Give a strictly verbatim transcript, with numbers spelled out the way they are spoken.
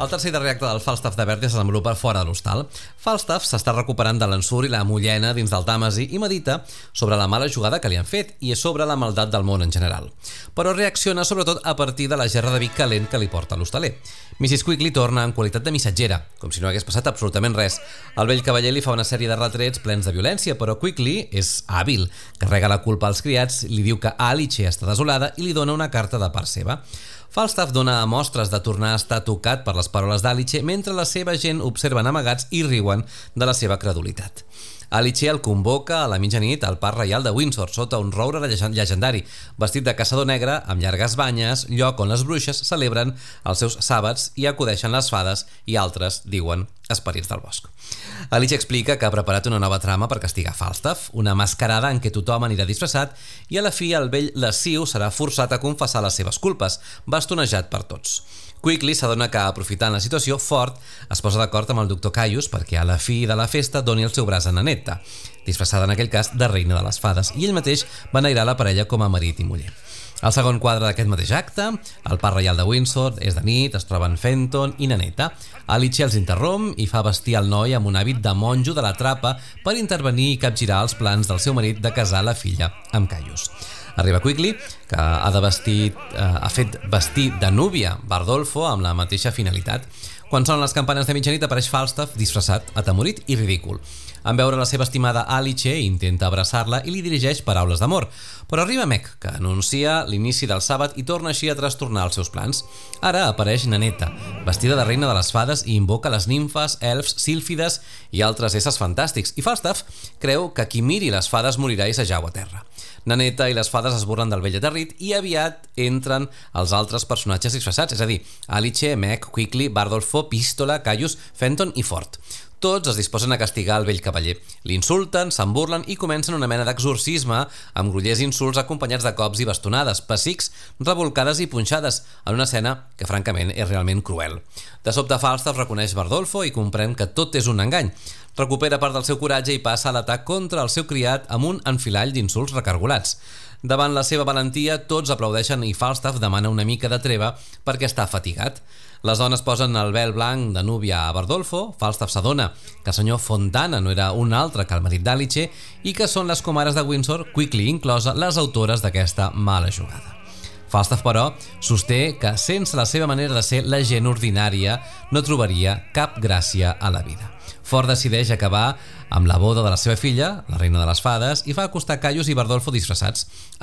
El tercer i darrer acte del Falstaff de Verdi es desenvolupa fora de l'hostal. Falstaff s'està recuperant de l'ensurt i la mullena dins del Tàmesi i medita sobre la mala jugada que li han fet i sobre la maldat del món en general. Però reacciona sobretot a partir de la gerra de vi calent que li porta l'hostaler. missis Quigley torna en qualitat de missatgera, com si no hagués passat absolutament res. El vell cavaller li fa una sèrie de retrets plens de violència, però Quigley és hàbil, carrega la culpa als criats, li diu que Alice està desolada i li dona una carta de part seva. Falstaff dona mostres de tornar a estar tocat per les paraules d'Alice mentre la seva gent observen amagats i riuen de la seva credulitat. Alice el convoca a la mitjanit al Parc Reial de Windsor sota un roure llegendari, vestit de caçador negre amb llargues banyes, lloc on les bruixes celebren els seus sàbats i acudeixen les fades i altres diuen esperits del bosc. Alice explica que ha preparat una nova trama per castigar Falstaff, una mascarada en què tothom anirà disfressat i a la fi el vell lasciu serà forçat a confessar les seves culpes, bastonejat per tots. Quigley s'adona que, aprofitant la situació, Ford es posa d'acord amb el doctor Caius perquè a la fi de la festa doni el seu braç a Nanetta, disfressada en aquell cas de reina de les fades, i ell mateix beneirar la parella com a marit i muller. El segon quadre d'aquest mateix acte, el Parc Reial de Windsor, és de nit, es troben Fenton i Nanetta. Alice els interromp i fa vestir el noi amb un hàbit de monjo de la trapa per intervenir i capgirar els plans del seu marit de casar la filla amb Caius. Arriba Quigley, que ha, de vestir, eh, ha fet vestir de núvia Bardolfo amb la mateixa finalitat. Quan sonen les campanes de mitjanit apareix Falstaff disfressat, atemorit i ridícul. En veure la seva estimada Alice, intenta abraçar-la i li dirigeix paraules d'amor. Però arriba Meg, que anuncia l'inici del sàbat i torna així a trastornar els seus plans. Ara apareix Nanetta, vestida de reina de les fades i invoca les nimfes, elfs, sílfides i altres éssers fantàstics. I Falstaff creu que qui miri les fades morirà i s'ajau a terra. Nanetta i les fades es burlen del vell aterrit i aviat entren els altres personatges disfressats, és a dir, Alice, Meg, Quigley, Bardolfo, Pistola, Caius, Fenton i Ford. Tots es disposen a castigar el vell cavaller. L'insulten, se'n burlen i comencen una mena d'exorcisme amb grollers insults acompanyats de cops i bastonades, pessics, rebolcades i punxades, en una escena que francament és realment cruel. De sobte Falstaff reconeix Bardolfo i comprèn que tot és un engany. Recupera part del seu coratge i passa a l'atac contra el seu criat amb un enfilall d'insults recargolats. Davant la seva valentia, tots aplaudeixen i Falstaff demana una mica de treva perquè està fatigat. Les dones posen el vel blanc de núvia a Bardolfo. Falstaff s'adona que el senyor Fontana no era un altre que el marit d'Alice i que són les comares de Windsor, Quigley inclosa, les autores d'aquesta mala jugada. Falstaff, però, sosté que sense la seva manera de ser la gent ordinària no trobaria cap gràcia a la vida. Ford decideix acabar amb la boda de la seva filla, la reina de les fades, i fa acostar Caius i Bardolfo disfressats.